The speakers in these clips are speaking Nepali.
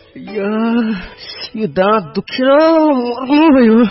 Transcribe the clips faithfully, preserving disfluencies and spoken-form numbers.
यो दाँत दुखेर मर्नु भयो।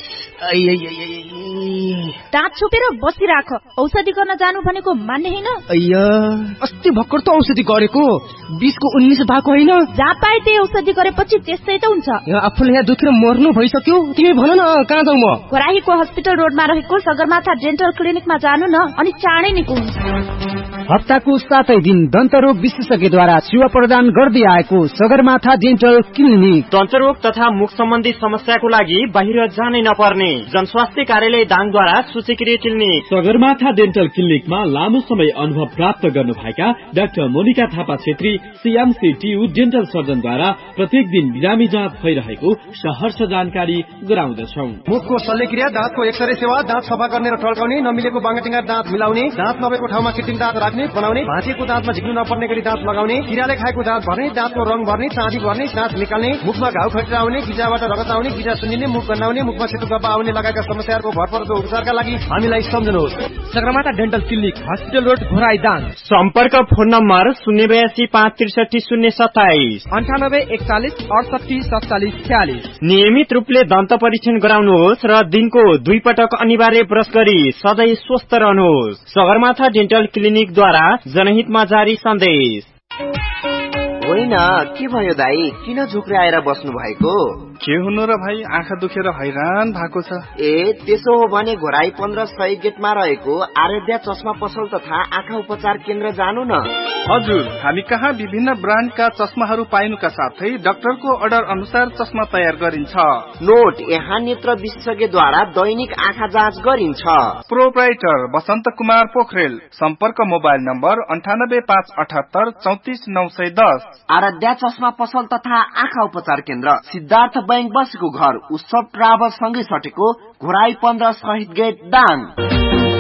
दाँत छोपेर बसिराख। औषधि गर्न जानु भनेको मान्ने होइन। अಯ್या अस्ति भर्खर त औषधि गरेको, बिसको उन्नाइस भएको होइन। जहाँ पाए त्यही औषधि गरेपछि त्यस्तै त हुन्छ। आफूले यहाँ दुखेर मर्नु भइसक्यो, तिमी भन न कहाँ जाउँ म? घोराहीको हस्पिटल रोडमा रहेको सगरमाथा डेन्टल क्लिनिकमा जानु न, अनि चाँडै निको हुन्छ। हप्ताको सातै दिन दन्तरोग विशेषज्ञद्वारा सेवा प्रदान गर्दै आएको सगरमाथा डेन्टल क्लिनिक। दन्तरोग तथा मुख सम्बन्धी समस्याको लागि बाहिर जानै नपर्ने जनस्वास्थ्य कार्यालय दाङद्वारा सूचीकृत क्लिनिक सगरमाथा डेन्टल क्लिनिकमा लामो समय अनुभव प्राप्त गर्नुभएका doctor Monika Thapa Chhetri CMC TU dental सर्जनद्वारा प्रत्येक दिन बिरामी जाँच भइरहेको सहर्ष जानकारी गराउँदछौं। मुखको शल्यक्रिया, दाँतको एक्सरे सेवा, दाँत सफा गर्ने र टल्काउने, नमिलेको बाङ्गाटिङ्गा दाँत मिलाउने, दाँत नभएको ठाउँमा कृत्रिम दाँत राख्ने बनाउने, भाँचिएको दाँतमा झिक्नु नपर्ने गरी दाँत लगाउने, किराले खाएको दाँत भर्ने, दाँतको रङ भर्ने, चाँदी भर्ने, दाँत निकाल्ने, मुखमा घाउ खटिरा आउने, गिजाबाट रगत आउने, गिजा सुन्निने, मुख गन्नाउने, मुखमा सेतो गब्बा आउने लगायतका समस्याहरूको भरपर्दो उपचारका लागि हामीलाई सम्झनुहोस्। Sagarmatha dental clinic, hospital road, Ghorahi, Dang. सम्पर्क फोन नम्बर शून्य बयासी पाँच त्रिसठी शून्य सत्ताइस अन्ठानब्बे एकचालिस अडसठी सत्तालिस छ्यालिस। नियमित रूपले दन्त परीक्षण गराउनुहोस् र दिनको दुई पटक अनिवार्य ब्रश गरी सधैँ स्वस्थ रहनुहोस्। सगरमाथा डेन्टल क्लिनिकद्वारा जनहितमा जारी सन्देश। होइन के भयो दाई, किन झुक्राएर बस्नु भएको? के हुनु र भाइ, आँखा दुखेर हैरान भएको छ। ए त्यसो हो भने घोराई पन्ध्र सय गेटमा रहेको आराध्या चस्मा पसल तथा आँखा उपचार केन्द्र जानु न। हजुर, हामी कहाँ विभिन्न ब्रान्डका चस्माहरू पाइनुका साथै डाक्टरको अर्डर अनुसार चस्मा तयार गरिन्छ। नोट, यहाँ नेत्र विशेषज्ञद्वारा दैनिक आँखा जाँच गरिन्छ। प्रोप्राइटर बसन्त कुमार पोखरेल। सम्पर्क मोबाइल नम्बर अन्ठानब्बे पाँच अठहत्तर चौतिस नौ सय दस। आराध्या चस्मा पसल तथा आँखा उपचार केन्द्र, सिद्धार्थ बैंक बसेको घर, उत्सव ट्राभल सँगै सटेको, घोराई पन्ध्र शहीद गेट, दाङ।